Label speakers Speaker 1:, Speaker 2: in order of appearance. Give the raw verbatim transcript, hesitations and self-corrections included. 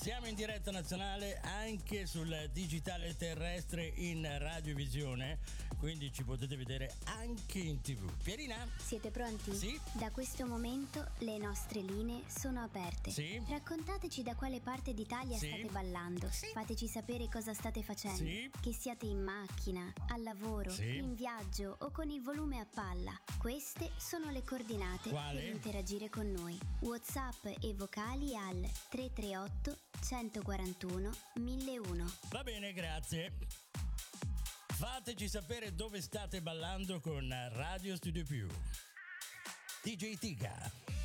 Speaker 1: Siamo in diretta nazionale anche sul digitale terrestre in radiovisione, quindi ci potete vedere anche in tv. Pierina?
Speaker 2: Siete pronti?
Speaker 1: Sì.
Speaker 2: Da questo momento le nostre linee sono aperte.
Speaker 1: Sì.
Speaker 2: Raccontateci da quale parte d'Italia
Speaker 1: Sì.
Speaker 2: state ballando.
Speaker 1: Sì.
Speaker 2: Fateci sapere cosa state facendo.
Speaker 1: Sì.
Speaker 2: Che siate in macchina, al lavoro,
Speaker 1: Sì.
Speaker 2: in viaggio o con il volume a palla. Queste sono le coordinate
Speaker 1: Quale?
Speaker 2: per interagire con noi. WhatsApp e vocali al tre tre otto centoquarantuno milleuno.
Speaker 1: Va bene, grazie. Fateci sapere dove state ballando con Radio Studio Più. D J Tiga.